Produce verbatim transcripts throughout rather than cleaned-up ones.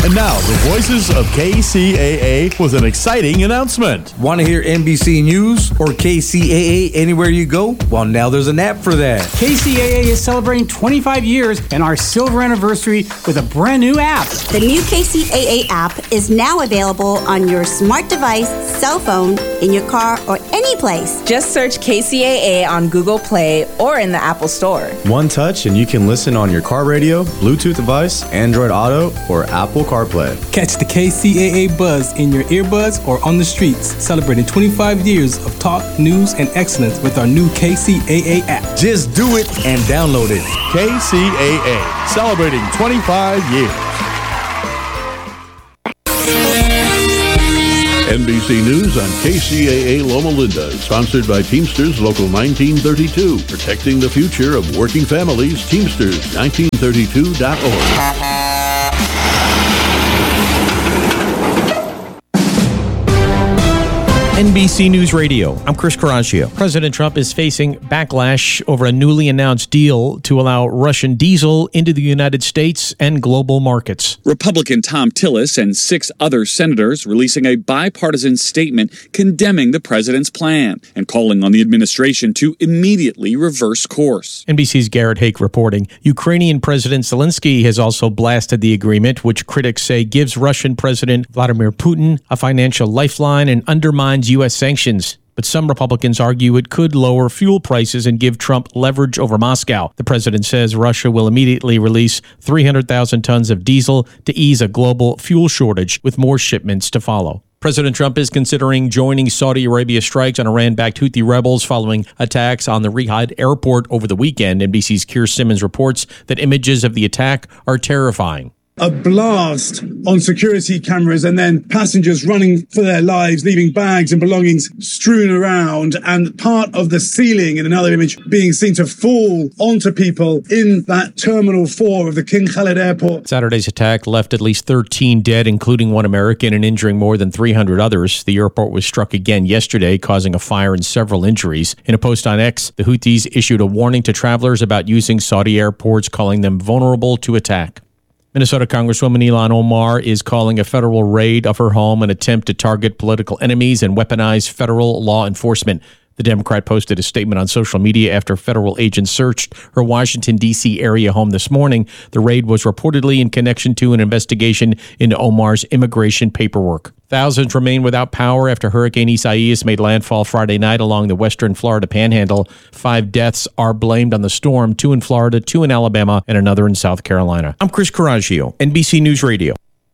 And now, the voices of K C A A with an exciting announcement. Want to hear N B C News or K C A A anywhere you go? Well, now there's an app for that. K C A A is celebrating twenty-five years and our silver anniversary with a brand new app. The new K C A A app is now available on your smart device, cell phone, in your car, or any place. Just search K C A A on Google Play or in the Apple Store. One touch and you can listen on your car radio, Bluetooth device, Android Auto, or Apple CarPlay. Catch the K C A A buzz in your earbuds or on the streets, celebrating twenty-five years of talk, news, and excellence with our new K C A A app. Just do it and download it. K C A A, celebrating twenty-five years. N B C News on K C A A Loma Linda, sponsored by Teamsters Local nineteen thirty-two, protecting the future of working families. Teamsters nineteen thirty-two dot org. N B C News Radio. I'm Chris Caraccio. President Trump is facing backlash over a newly announced deal to allow Russian diesel into the United States and global markets. Republican Thom Tillis and six other senators releasing a bipartisan statement condemning the president's plan and calling on the administration to immediately reverse course. N B C's Garrett Hake reporting. Ukrainian President Zelensky has also blasted the agreement, which critics say gives Russian President Vladimir Putin a financial lifeline and undermines U S sanctions. But some Republicans argue it could lower fuel prices and give Trump leverage over Moscow. The president says Russia will immediately release three hundred thousand tons of diesel to ease a global fuel shortage, with more shipments to follow. President Trump is considering joining Saudi Arabia strikes on Iran-backed Houthi rebels following attacks on the Riyadh airport over the weekend. N B C's Keir Simmons reports that images of the attack are terrifying. A blast on security cameras and then passengers running for their lives, leaving bags and belongings strewn around, and part of the ceiling in another image being seen to fall onto people in that Terminal four of the King Khalid Airport. Saturday's attack left at least thirteen dead, including one American, and injuring more than three hundred others. The airport was struck again yesterday, causing a fire and several injuries. In a post on X, the Houthis issued a warning to travelers about using Saudi airports, calling them vulnerable to attack. Minnesota Congresswoman Ilhan Omar is calling a federal raid of her home an attempt to target political enemies and weaponize federal law enforcement. The Democrat posted a statement on social media after federal agents searched her Washington, D C area home this morning. The raid was reportedly in connection to an investigation into Omar's immigration paperwork. Thousands remain without power after Hurricane Isaias made landfall Friday night along the western Florida panhandle. Five deaths are blamed on the storm, two in Florida, two in Alabama, and another in South Carolina. I'm Chris Caraccio, N B C News Radio.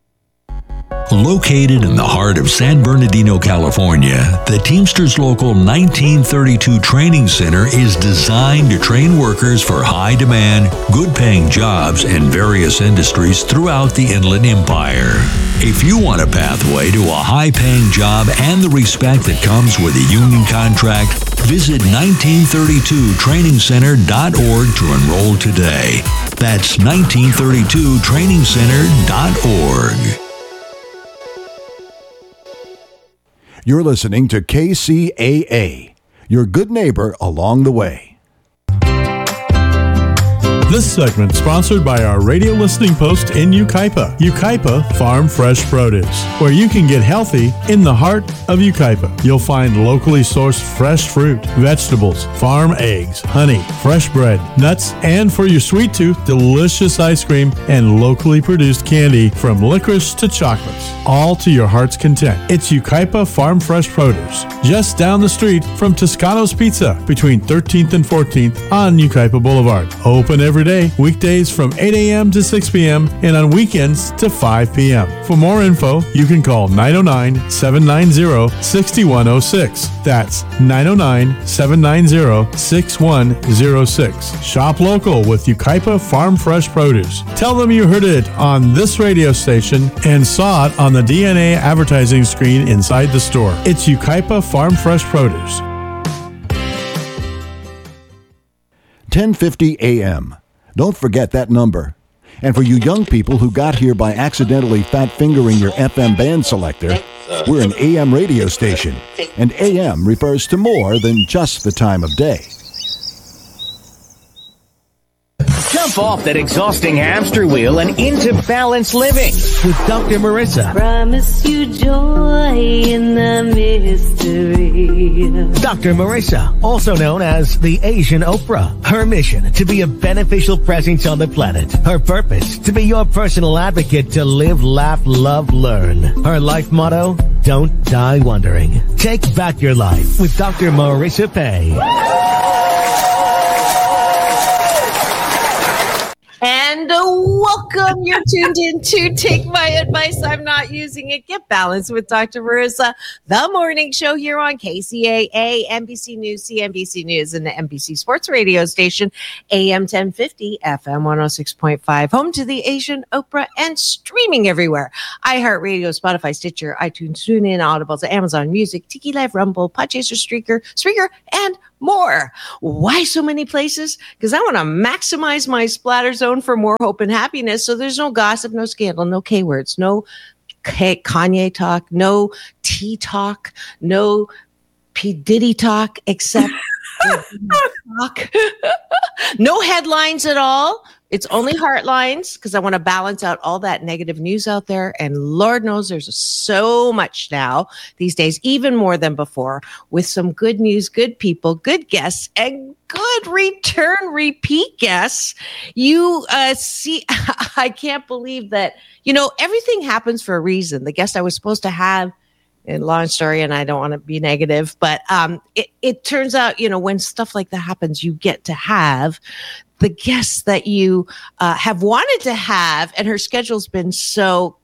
Located in the heart of San Bernardino, California, the Teamsters Local nineteen thirty-two Training Center is designed to train workers for high-demand, good-paying jobs in various industries throughout the Inland Empire. If you want a pathway to a high-paying job and the respect that comes with a union contract, visit nineteen thirty-two training center dot org to enroll today. That's nineteen thirty-two training center dot org. You're listening to K C A A, your good neighbor along the way. This segment sponsored by our radio listening post in Yucaipa. Yucaipa Farm Fresh Produce, where you can get healthy in the heart of Yucaipa. You'll find locally sourced fresh fruit, vegetables, farm eggs, honey, fresh bread, nuts, and for your sweet tooth, delicious ice cream and locally produced candy from licorice to chocolates, all to your heart's content. It's Yucaipa Farm Fresh Produce, just down the street from Toscano's Pizza between thirteenth and fourteenth on Yucaipa Boulevard. Open every day, weekdays from eight a.m. to six p.m. and on weekends to five p.m. For more info, you can call nine oh nine, seven nine zero, six one oh six. That's nine oh nine, seven nine zero, six one oh six. Shop local with Yucaipa Farm Fresh Produce. Tell them you heard it on this radio station and saw it on the D N A advertising screen inside the store. It's Yucaipa Farm Fresh Produce. ten fifty a.m. Don't forget that number. And for you young people who got here by accidentally fat-fingering your F M band selector, we're an A M radio station, and A M refers to more than just the time of day. Jump Jump off that exhausting hamster wheel and into balanced living with Doctor Marissa. Promise you joy in the mystery. Doctor Marissa, also known as the Asian Oprah. Her mission, to be a beneficial presence on the planet. Her purpose, to be your personal advocate to live, laugh, love, learn. Her life motto, don't die wondering. Take back your life with Doctor Marissa Pay. And uh, welcome. You're tuned in to Take My Advice. I'm not using it. Get balanced with Doctor Marissa, the morning show here on K C A A, N B C News, C N B C News, and the N B C Sports Radio station, A M ten fifty, F M one oh six point five, home to the Asian Oprah, and streaming everywhere. iHeartRadio, Spotify, Stitcher, iTunes, TuneIn, Audibles, Amazon Music, Tiki Live, Rumble, Podchaser, Streaker, Spreaker, and more. Why so many places? Because I want to maximize my splatter zone for more hope and happiness. So there's no gossip, no scandal, no K words, no K- Kanye talk, no T talk, no P Diddy talk, except talk. No headlines at all. It's only heartlines because I want to balance out all that negative news out there. And Lord knows there's so much now these days, even more than before, with some good news, good people, good guests, and good return repeat guests. You uh, see, I can't believe that, you know, everything happens for a reason. The guest I was supposed to have, and long story, and I don't want to be negative, but um, it, it turns out, you know, when stuff like that happens, you get to have the guests that you uh, have wanted to have, and her schedule's been so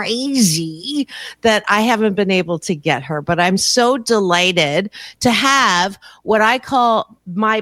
crazy that I haven't been able to get her. But I'm so delighted to have what I call my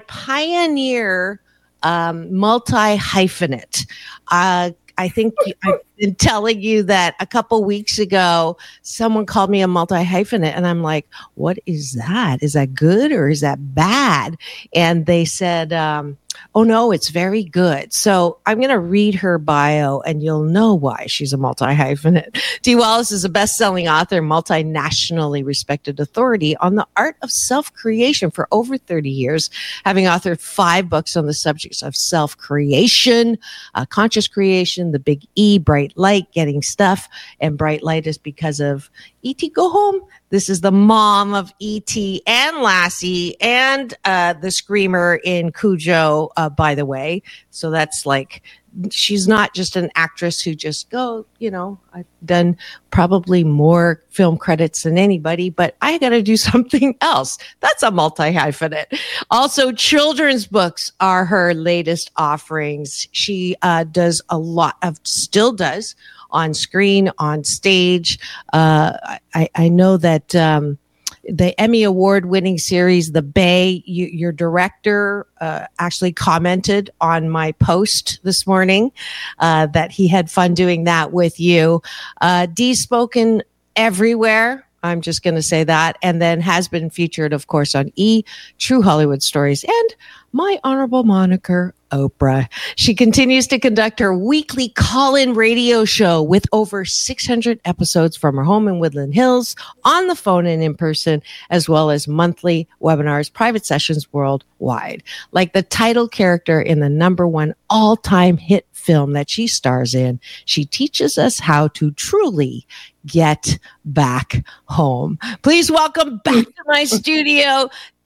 pioneer um, multi-hyphenate. Uh, I think I've been telling you that a couple weeks ago, someone called me a multi-hyphenate, and I'm like, what is that? Is that good or is that bad? And they said, um, oh, no, it's very good. So I'm going to read her bio, and you'll know why she's a multi-hyphenate. Dee Wallace is a best-selling author, multinationally respected authority on the art of self-creation for over thirty years, having authored five books on the subjects of self-creation, uh, conscious creation, the big E, bright light, getting stuff, and bright light is because of E T Go Home. This is the mom of E T and Lassie and uh, the screamer in Cujo, uh, by the way. So that's like, she's not just an actress who just go, you know, I've done probably more film credits than anybody, but I got to do something else. That's a multi-hyphenate. Also, children's books are her latest offerings. She uh, does a lot of, still does, on screen, on stage. Uh, I, I know that um, the Emmy Award winning series, The Bay, you, your director uh, actually commented on my post this morning uh, that he had fun doing that with you. Uh, Dee's spoken everywhere. I'm just going to say that. And then has been featured, of course, on E! True Hollywood Stories and my honorable moniker, Oprah. She continues to conduct her weekly call-in radio show with over six hundred episodes from her home in Woodland Hills, on the phone and in person, as well as monthly webinars, private sessions worldwide. Like the title character in the number one all-time hit film that she stars in, she teaches us how to truly get back home. Please welcome back to my studio,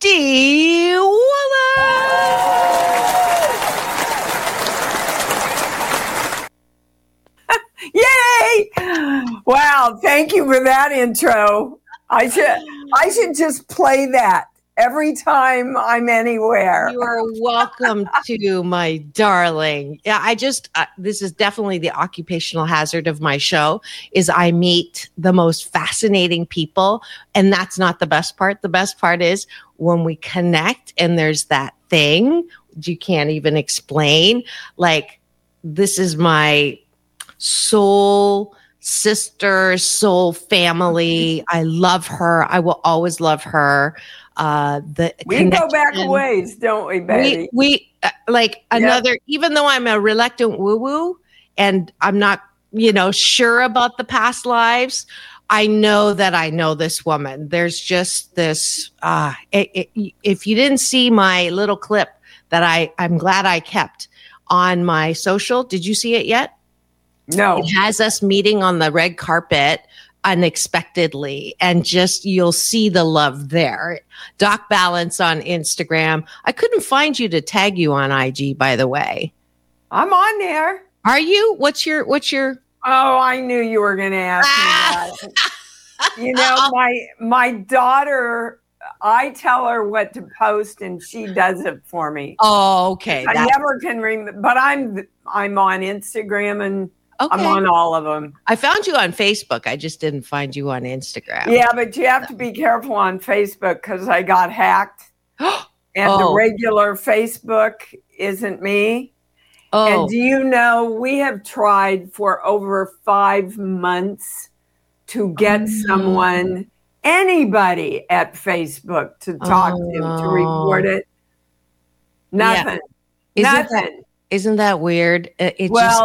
Dee Wallace! Yay! Wow, thank you for that intro. I should I should just play that every time I'm anywhere. You are welcome to, my darling. Yeah, I just, uh, this is definitely the occupational hazard of my show, is I meet the most fascinating people. And that's not the best part. The best part is when we connect and there's that thing you can't even explain. Like, this is my soul sister, soul family. I love her. I will always love her. Uh, the we go back a ways, don't we, baby? We, we uh, like another, yep. Even though I'm a reluctant woo-woo and I'm not, you know, sure about the past lives, I know that I know this woman. There's just this, uh, it, it, if you didn't see my little clip that I, I'm glad I kept on my social. Did you see it yet? No. It has us meeting on the red carpet unexpectedly, and just you'll see the love there. Doc Balance on Instagram. I couldn't find you to tag you on I G, by the way. I'm on there. Are you? What's your what's your Oh, I knew you were going to ask me that. You know, my my daughter, I tell her what to post and she does it for me. Oh, okay. I That- never can remember, but I'm I'm on Instagram and Okay. I'm on all of them. I found you on Facebook. I just didn't find you on Instagram. Yeah, but you have to be careful on Facebook because I got hacked. And the Oh. regular Facebook isn't me. Oh. And do you know, we have tried for over five months to get Oh. someone, anybody at Facebook to talk Oh. to, to report it. Nothing. Isn't Nothing. that, isn't that weird? It, it Well, just